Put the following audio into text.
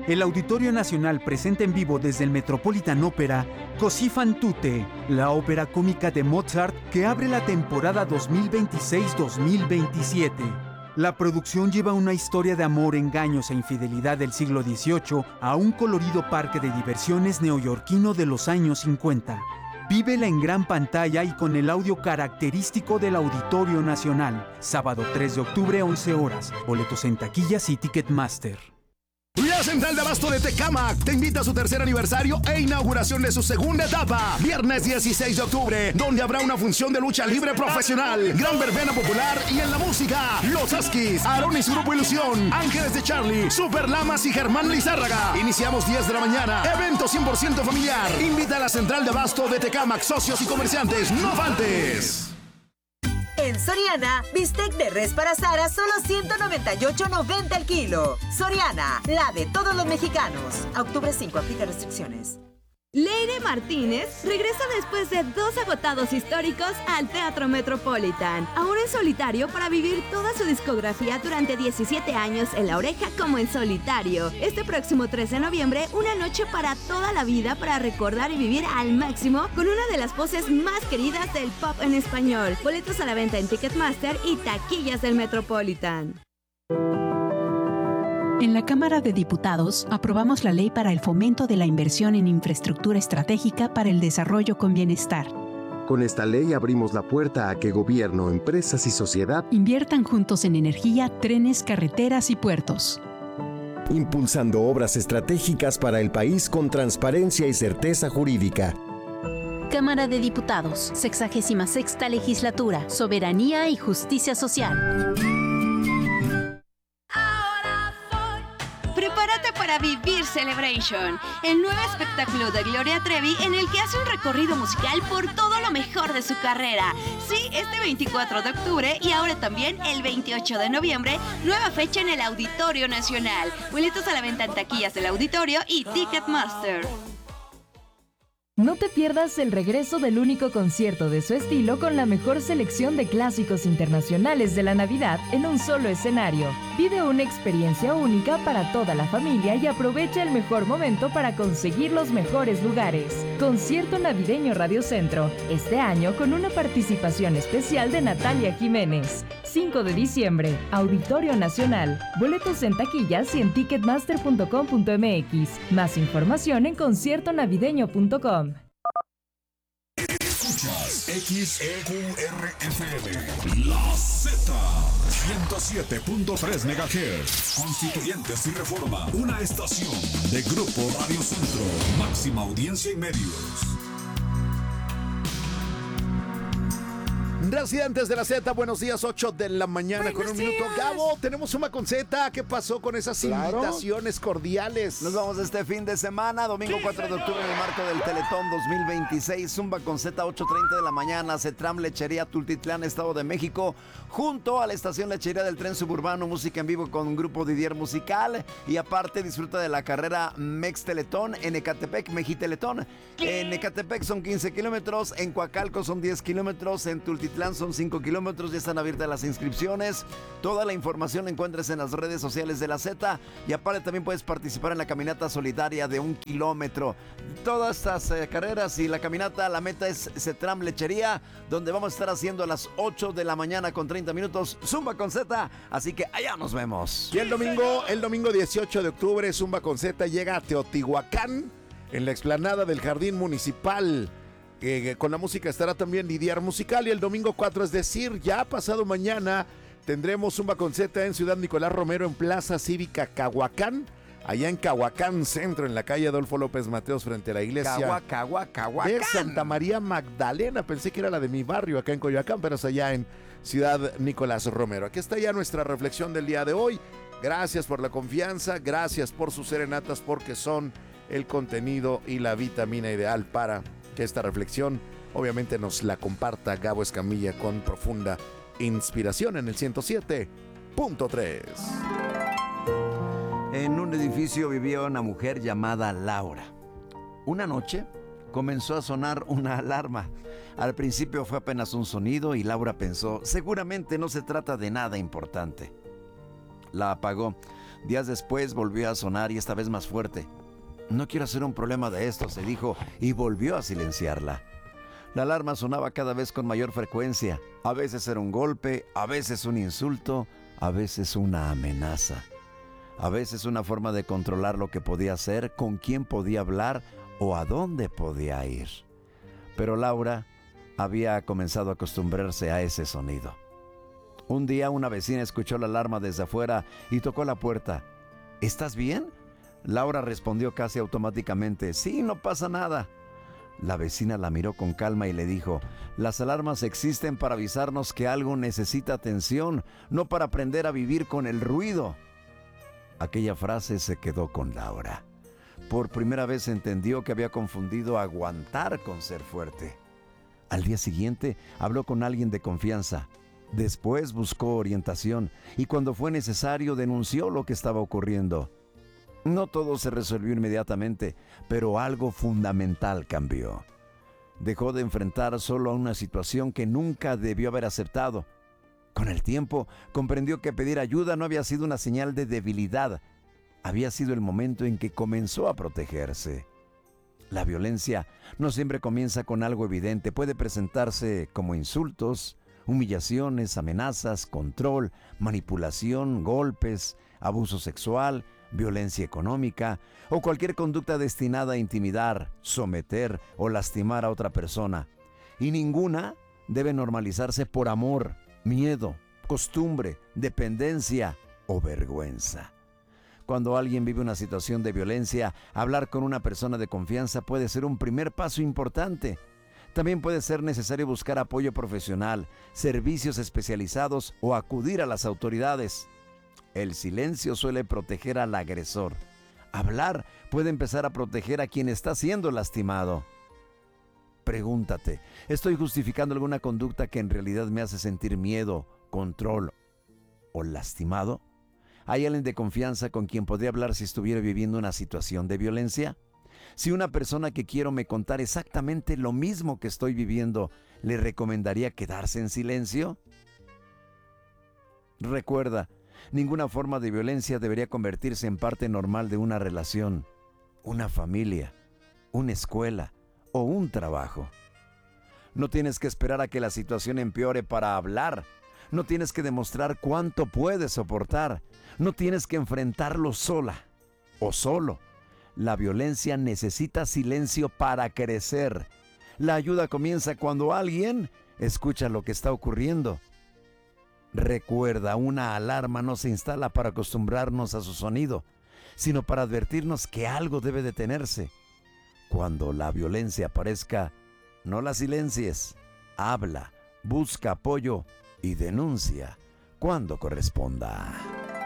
El Auditorio Nacional presenta en vivo desde el Metropolitan Opera Così fan tutte, la ópera cómica de Mozart que abre la temporada 2026-2027. La producción lleva una historia de amor, engaños e infidelidad del siglo XVIII a un colorido parque de diversiones neoyorquino de los años 50. Vívela en gran pantalla y con el audio característico del Auditorio Nacional. Sábado 3 de octubre, 11 horas. Boletos en taquillas y Ticketmaster. La Central de Abasto de Tecámac te invita a su tercer aniversario e inauguración de su segunda etapa. Viernes 16 de octubre, donde habrá una función de lucha libre profesional, gran verbena popular y en la música, Los Huskies, Aarón y su grupo Ilusión, Ángeles de Charlie, Super Lamas y Germán Lizárraga. Iniciamos 10 de la mañana. Evento 100% familiar. Invita a la Central de Abasto de Tecámac, socios y comerciantes. ¡No faltes! En Soriana, bistec de res para asar a solo $198.90 el kilo. Soriana, la de todos los mexicanos. A octubre 5, aplica restricciones. Leire Martínez regresa después de 2 agotados históricos al Teatro Metropolitan, ahora en solitario para vivir toda su discografía durante 17 años en La Oreja como en solitario. Este próximo 13 de noviembre, una noche para toda la vida para recordar y vivir al máximo con una de las voces más queridas del pop en español. Boletos a la venta en Ticketmaster y taquillas del Metropolitan. En la Cámara de Diputados aprobamos la Ley para el Fomento de la Inversión en Infraestructura Estratégica para el Desarrollo con Bienestar. Con esta ley abrimos la puerta a que gobierno, empresas y sociedad inviertan juntos en energía, trenes, carreteras y puertos. Impulsando obras estratégicas para el país con transparencia y certeza jurídica. Cámara de Diputados, 66ª Legislatura, Soberanía y Justicia Social. Prepárate para vivir Celebration, el nuevo espectáculo de Gloria Trevi en el que hace un recorrido musical por todo lo mejor de su carrera. Sí, este 24 de octubre y ahora también el 28 de noviembre, nueva fecha en el Auditorio Nacional. Boletos a la venta en taquillas del Auditorio y Ticketmaster. No te pierdas el regreso del único concierto de su estilo con la mejor selección de clásicos internacionales de la Navidad en un solo escenario. Vive una experiencia única para toda la familia y aprovecha el mejor momento para conseguir los mejores lugares. Concierto Navideño Radio Centro, este año con una participación especial de Natalia Jiménez. 5 de diciembre, Auditorio Nacional. Boletos en taquillas y en ticketmaster.com.mx. Más información en conciertonavideño.com. Escuchas XEQRFM, La Z, 107.3 MHz, Constituyentes y Reforma, una estación de Grupo Radio Centro, máxima audiencia y medios. Residentes de la Z, buenos días, 8 de la mañana con un minuto. Gabo, tenemos Zumba con Z. ¿Qué pasó con esas invitaciones cordiales? Nos vamos este fin de semana, domingo 4 de octubre, en el marco del Teletón 2026. Zumba con Z, 8:30 de la mañana. Cetram Lechería Tultitlán, Estado de México, junto a la estación Lechería del Tren Suburbano. Música en vivo con un grupo Didier Musical. Y aparte, disfruta de la carrera Mex Teletón en Ecatepec, Mejiteletón. En Ecatepec son 15 kilómetros, en Coacalco son 10 kilómetros, en Tultitlán son 5 kilómetros, ya están abiertas las inscripciones. Toda la información la encuentras en las redes sociales de la Z y aparte también puedes participar en la caminata solidaria de 1 kilómetro. Todas estas carreras y la caminata, la meta es Cetram Lechería, donde vamos a estar haciendo a las 8 de la mañana con 30 minutos Zumba con Z, así que allá nos vemos. Y el domingo 18 de octubre, Zumba con Z llega a Teotihuacán, en la explanada del Jardín Municipal. Con la música estará también Didier Musical y el domingo 4, es decir, ya pasado mañana, tendremos Zumba con Z en Ciudad Nicolás Romero en Plaza Cívica Cahuacán, allá en Cahuacán Centro, en la calle Adolfo López Mateos frente a la iglesia de Santa María Magdalena. Pensé que era la de mi barrio acá en Coyoacán, pero es allá en Ciudad Nicolás Romero. Aquí está ya nuestra reflexión del día de hoy. Gracias por la confianza, gracias por sus serenatas porque son el contenido y la vitamina ideal para que esta reflexión obviamente nos la comparta Gabo Escamilla con profunda inspiración en el 107.3. En un edificio vivía una mujer llamada Laura. Una noche comenzó a sonar una alarma. Al principio fue apenas un sonido y Laura pensó, seguramente no se trata de nada importante. La apagó. Días después volvió a sonar y esta vez más fuerte. No quiero hacer un problema de esto, se dijo, y volvió a silenciarla. La alarma sonaba cada vez con mayor frecuencia. A veces era un golpe, a veces un insulto, a veces una amenaza. A veces una forma de controlar lo que podía hacer, con quién podía hablar o a dónde podía ir. Pero Laura había comenzado a acostumbrarse a ese sonido. Un día una vecina escuchó la alarma desde afuera y tocó la puerta. ¿Estás bien? Laura respondió casi automáticamente, sí, no pasa nada. La vecina la miró con calma y le dijo, las alarmas existen para avisarnos que algo necesita atención, no para aprender a vivir con el ruido. Aquella frase se quedó con Laura. Por primera vez entendió que había confundido aguantar con ser fuerte. Al día siguiente habló con alguien de confianza. Después buscó orientación y cuando fue necesario denunció lo que estaba ocurriendo. No todo se resolvió inmediatamente, pero algo fundamental cambió. Dejó de enfrentar solo a una situación que nunca debió haber aceptado. Con el tiempo, comprendió que pedir ayuda no había sido una señal de debilidad. Había sido el momento en que comenzó a protegerse. La violencia no siempre comienza con algo evidente. Puede presentarse como insultos, humillaciones, amenazas, control, manipulación, golpes, abuso sexual, violencia económica o cualquier conducta destinada a intimidar, someter o lastimar a otra persona. Y ninguna debe normalizarse por amor, miedo, costumbre, dependencia o vergüenza. Cuando alguien vive una situación de violencia, hablar con una persona de confianza puede ser un primer paso importante. También puede ser necesario buscar apoyo profesional, servicios especializados o acudir a las autoridades. El silencio suele proteger al agresor. Hablar puede empezar a proteger a quien está siendo lastimado. Pregúntate, ¿estoy justificando alguna conducta que en realidad me hace sentir miedo, control o lastimado? ¿Hay alguien de confianza con quien podría hablar si estuviera viviendo una situación de violencia? Si una persona que quiero me contara exactamente lo mismo que estoy viviendo, ¿le recomendaría quedarse en silencio? Recuerda, ninguna forma de violencia debería convertirse en parte normal de una relación, una familia, una escuela o un trabajo. No tienes que esperar a que la situación empeore para hablar. No tienes que demostrar cuánto puedes soportar. No tienes que enfrentarlo sola o solo. La violencia necesita silencio para crecer. La ayuda comienza cuando alguien escucha lo que está ocurriendo. Recuerda, una alarma no se instala para acostumbrarnos a su sonido, sino para advertirnos que algo debe detenerse. Cuando la violencia aparezca, no la silencies. Habla, busca apoyo y denuncia cuando corresponda.